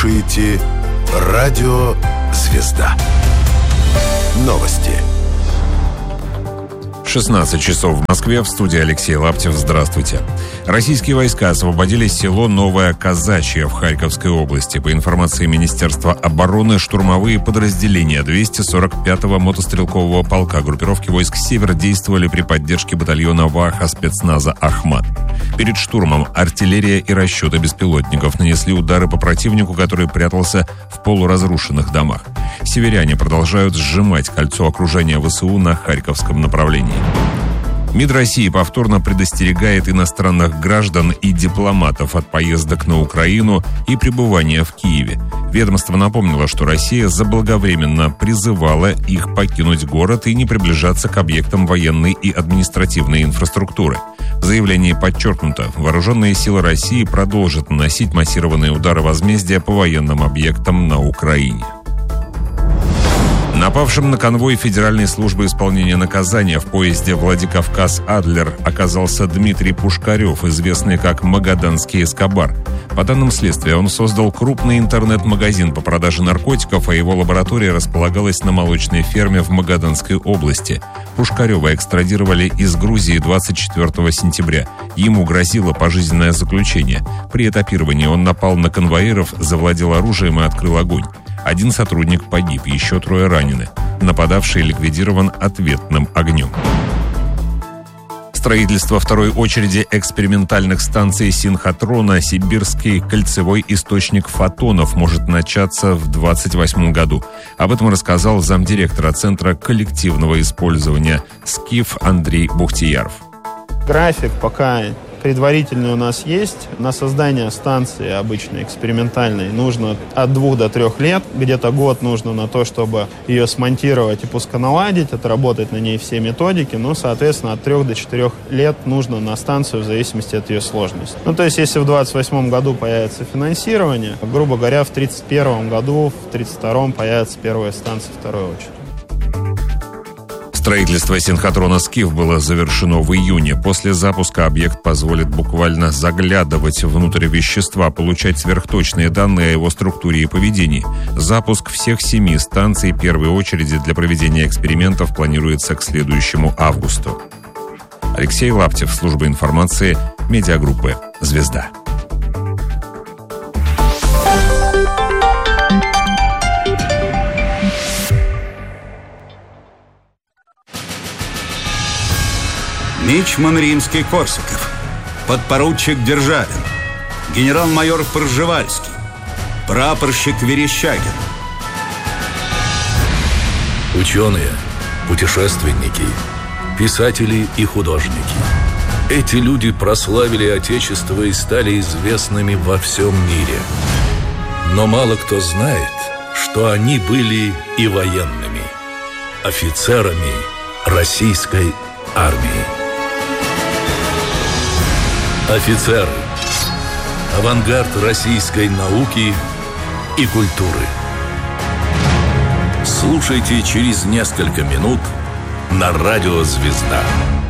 слушаете «Радио Звезда». Новости. 16 часов в Москве. В студии Алексей Лаптев. Здравствуйте. Российские войска освободили село Новое Казачье в Харьковской области. По информации Министерства обороны, штурмовые подразделения 245-го мотострелкового полка группировки войск «Север» действовали при поддержке батальона Ваха спецназа «Ахмат». Перед штурмом артиллерия и расчеты беспилотников нанесли удары по противнику, который прятался в полуразрушенных домах. Северяне продолжают сжимать кольцо окружения ВСУ на Харьковском направлении. МИД России повторно предостерегает иностранных граждан и дипломатов от поездок на Украину и пребывания в Киеве. Ведомство напомнило, что Россия заблаговременно призывала их покинуть город и не приближаться к объектам военной и административной инфраструктуры. В заявлении подчеркнуто, вооруженные силы России продолжат наносить массированные удары возмездия по военным объектам на Украине. Напавшим на конвой Федеральной службы исполнения наказания в поезде Владикавказ-Адлер оказался Дмитрий Пушкарев, известный как Магаданский Эскобар. По данным следствия, он создал крупный интернет-магазин по продаже наркотиков, а его лаборатория располагалась на молочной ферме в Магаданской области. Пушкарева экстрадировали из Грузии 24 сентября. Ему грозило пожизненное заключение. При этапировании он напал на конвоиров, завладел оружием и открыл огонь. Один сотрудник погиб, еще 3 ранены. Нападавший ликвидирован ответным огнем. Строительство второй очереди экспериментальных станций синхротрона «Сибирский кольцевой источник фотонов» может начаться в 2028 году. Об этом рассказал замдиректора Центра коллективного использования «СКИФ» Андрей Бухтияров. График пока предварительный у нас есть. На создание станции обычной экспериментальной нужно от 2 до 3 лет. Где-то год нужно на то, чтобы ее смонтировать и пусконаладить, отработать на ней все методики. Ну, соответственно, от 3 до 4 лет нужно на станцию в зависимости от ее сложности. Ну, то есть, если в 2028 году появится финансирование, грубо говоря, в 2031 году, в 2032 появится первая станция второй очереди. Строительство синхротрона «СКИФ» было завершено в июне. После запуска объект позволит буквально заглядывать внутрь вещества, получать сверхточные данные о его структуре и поведении. Запуск всех 7 станций первой очереди для проведения экспериментов планируется к следующему августу. Алексей Лаптев, служба информации, медиагруппы «Звезда». Мичман Римский-Корсаков, подпоручик Державин, генерал-майор Пржевальский, прапорщик Верещагин. Ученые, путешественники, писатели и художники. Эти люди прославили Отечество и стали известными во всем мире. Но мало кто знает, что они были и военными, офицерами российской армии. Офицеры. Авангард российской науки и культуры. Слушайте через несколько минут на радио «Звезда».